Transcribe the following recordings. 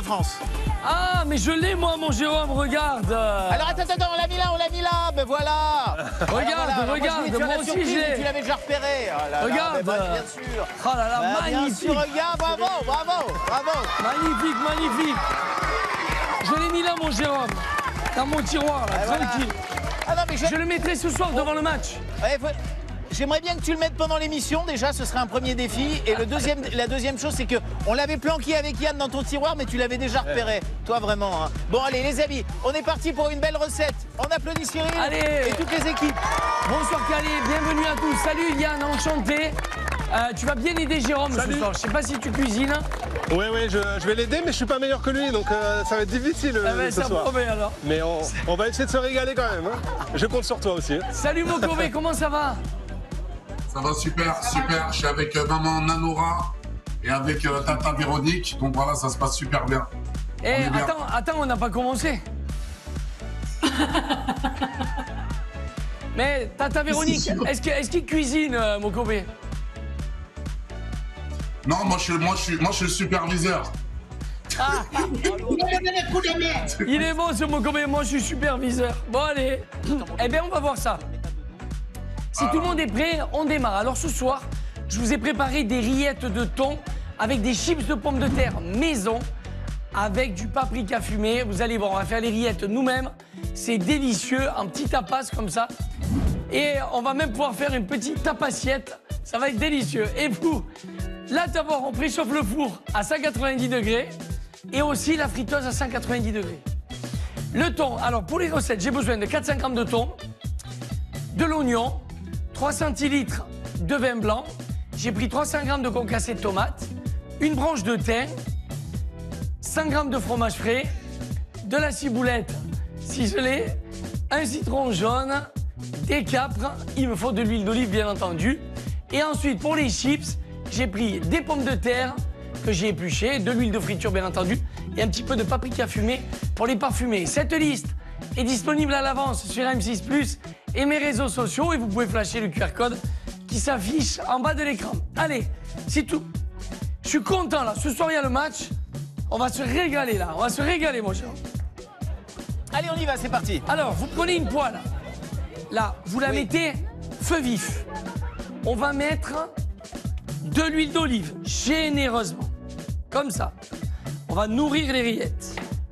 France. Ah, mais je l'ai, moi, mon Jérôme, regarde. Alors, attends, on l'a mis là, ben voilà. Regarde, regarde, moi aussi, je l'ai. Tu l'avais déjà repéré. Oh là là, regarde. ben, bien sûr. Oh là là, Ben, magnifique. bien sûr, regarde, bravo. Magnifique. Je l'ai mis là, mon Jérôme. Dans mon tiroir, là, tranquille. Ah non, mais je le mettrai ce soir devant le match. Ouais, j'aimerais bien que tu le mettes pendant l'émission, déjà, ce serait un premier défi. Et la deuxième chose, c'est qu'on l'avait planqué avec Yann dans ton tiroir, mais tu l'avais déjà repéré. Toi, vraiment. Hein. Bon, allez, les amis, on est parti pour une belle recette. On applaudit Cyril et toutes les équipes. Bonsoir, Calais, bienvenue à tous. Salut, Yann, enchanté. Tu vas bien aider Jérôme ce soir. Je sais pas si tu cuisines. Oui, je vais l'aider, mais je suis pas meilleur que lui, donc ça va être difficile ce soir. Promet, alors. Mais on va essayer de se régaler quand même. Hein. Je compte sur toi aussi. Salut Mokové, comment ça va? Ça va super. Je suis avec maman Nanora et avec tata Véronique. Donc voilà, ça se passe super bien. Eh, attends, on n'a pas commencé. Mais tata Véronique, est-ce qu'il cuisine, Mokové? Non, moi je suis le superviseur. Ah. Il est bon ce Mokové, moi je suis superviseur. Bon allez, eh bien on va voir ça. Si tout le monde est prêt, on démarre. Alors ce soir, je vous ai préparé des rillettes de thon avec des chips de pommes de terre maison, avec du paprika fumé. Vous allez voir, on va faire les rillettes nous-mêmes. C'est délicieux, un petit tapas comme ça. Et on va même pouvoir faire une petite tapassiette. Ça va être délicieux. Et vous, là d'abord, on préchauffe le four à 190 degrés et aussi la friteuse à 190 degrés. Le thon, alors pour les recettes, j'ai besoin de 400 g de thon, de l'oignon, 3 centilitres de vin blanc, j'ai pris 300 g de concassé de tomate, une branche de thym, 100 g de fromage frais, de la ciboulette ciselée, un citron jaune, des capres, il me faut de l'huile d'olive bien entendu. Et ensuite pour les chips, j'ai pris des pommes de terre que j'ai épluchées, de l'huile de friture bien entendu, et un petit peu de paprika fumé pour les parfumer. Cette liste est disponible à l'avance sur M6+ et mes réseaux sociaux, et vous pouvez flasher le QR code qui s'affiche en bas de l'écran. Allez, c'est tout. Je suis content là, ce soir il y a le match, on va se régaler là, on va se régaler mon cher. Allez, on y va, c'est parti. Alors, vous prenez une poêle, là, vous la mettez feu vif. On va mettre de l'huile d'olive, généreusement, comme ça. On va nourrir les rillettes.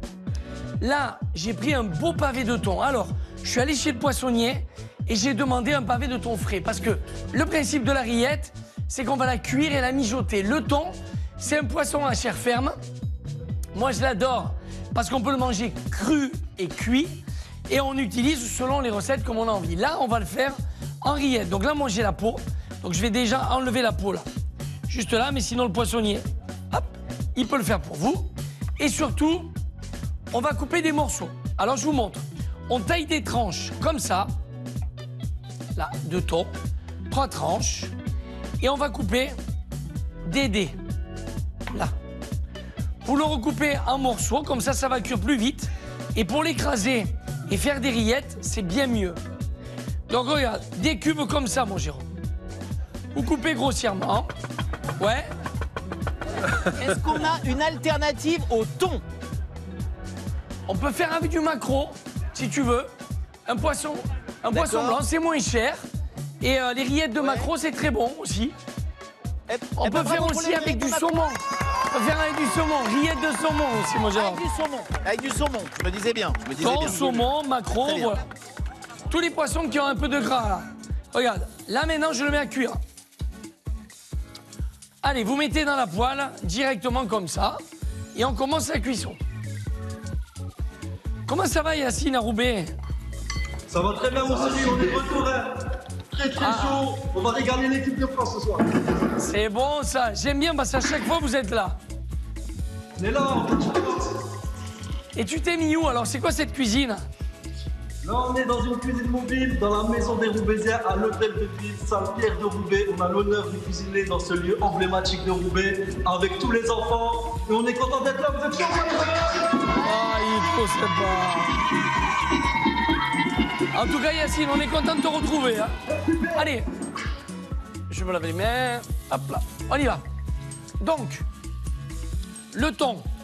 Là, j'ai pris un beau pavé de thon. Alors, je suis allé chez le poissonnier et j'ai demandé un pavé de thon frais. Parce que le principe de la rillette, c'est qu'on va la cuire et la mijoter. Le thon, c'est un poisson à chair ferme. Moi, je l'adore parce qu'on peut le manger cru et cuit. Et on utilise selon les recettes comme on a envie. Là, on va le faire en rillette. Donc là, moi, j'ai la peau. Donc je vais déjà enlever la peau là. Juste là, mais sinon le poissonnier, hop, il peut le faire pour vous. Et surtout, on va couper des morceaux. Alors je vous montre. On taille des tranches comme ça. Là, de thon. 3 tranches. Et on va couper des dés. Là. Pour le recouper en morceaux, comme ça va cuire plus vite. Et pour l'écraser et faire des rillettes, c'est bien mieux. Donc regarde, des cubes comme ça, mon Jérôme. Vous coupez grossièrement. Ouais. Est-ce qu'on a une alternative au thon? On peut faire avec du maquereau, si tu veux. Un poisson blanc, c'est moins cher. Et les rillettes de maquereau, c'est très bon aussi. On peut faire aussi avec du saumon. On peut faire avec du saumon, rillettes de saumon aussi, mon Jérôme. Avec du saumon, je me disais bien. Thon, saumon, maquereau, voilà. Tous les poissons qui ont un peu de gras, là. Regarde, là maintenant, je le mets à cuire. Allez, vous mettez dans la poêle, directement comme ça, et on commence la cuisson. Comment ça va, Yacine, à Roubaix? Ça va très bien, mon Cyril, on est de retour, hein. Très chaud, on va régaler l'équipe de France ce soir. C'est bon, ça, j'aime bien, parce qu'à chaque fois, vous êtes là. On est là, on petit France. Et tu t'es mis où, alors? C'est quoi cette cuisine? Là, on est dans une cuisine mobile, dans la maison des Roubaisiens, à l'hôtel de ville Saint-Pierre de Roubaix. On a l'honneur de cuisiner dans ce lieu emblématique de Roubaix, avec tous les enfants. Et on est content d'être là, vous êtes chauds, Ah, il est trop sympa. En tout cas, Yacine, on est content de te retrouver. Hein. Allez, je me lave les mains. Hop là, on y va. Donc, le thon.